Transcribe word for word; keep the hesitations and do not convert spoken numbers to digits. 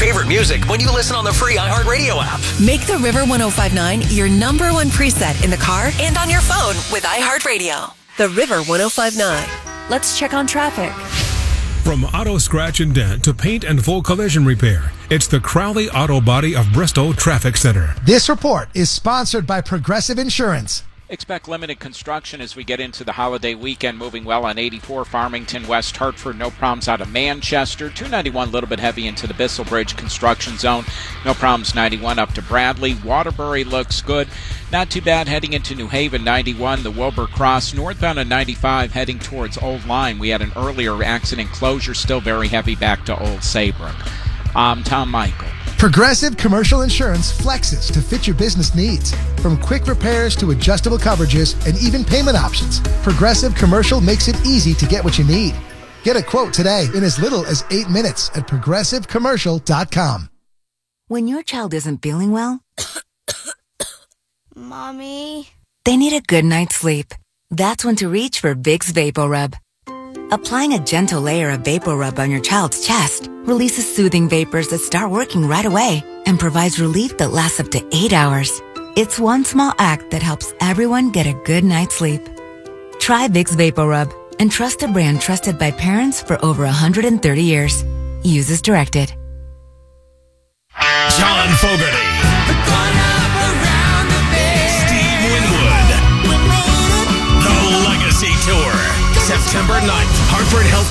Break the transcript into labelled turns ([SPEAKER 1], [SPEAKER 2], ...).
[SPEAKER 1] favorite music when you listen on the free iHeartRadio app.
[SPEAKER 2] Make the River one oh five point nine your number one preset in the car and on your phone with iHeartRadio. The River one oh five point nine. Let's check on traffic.
[SPEAKER 3] From auto scratch and dent to paint and full collision repair, it's the Crowley Auto Body of Bristol Traffic Center.
[SPEAKER 4] This report is sponsored by Progressive Insurance.
[SPEAKER 5] Expect limited construction as we get into the holiday weekend. Moving well on eighty-four, Farmington, West Hartford. No problems out of Manchester. two ninety-one, a little bit heavy into the Bissell Bridge construction zone. No problems, ninety-one up to Bradley. Waterbury looks good. Not too bad heading into New Haven, ninety-one, the Wilbur Cross. Northbound on ninety-five heading towards Old Lyme. We had an earlier accident closure, still very heavy back to Old Saybrook. I'm Tom Michael.
[SPEAKER 4] Progressive Commercial Insurance flexes to fit your business needs. From quick repairs to adjustable coverages and even payment options, Progressive Commercial makes it easy to get what you need. Get a quote today in as little as eight minutes at progressive commercial dot com.
[SPEAKER 6] When your child isn't feeling well,
[SPEAKER 7] Mommy,
[SPEAKER 6] they need a good night's sleep. That's when to reach for Vicks VapoRub. Applying a gentle layer of VapoRub on your child's chest releases soothing vapors that start working right away and provides relief that lasts up to eight hours. It's one small act that helps everyone get a good night's sleep. Try Vicks VapoRub and trust a brand trusted by parents for over one hundred thirty years. Use as directed.
[SPEAKER 8] John Fogerty. Steve Winwood. The Legacy Tour. September ninth, Hartford Health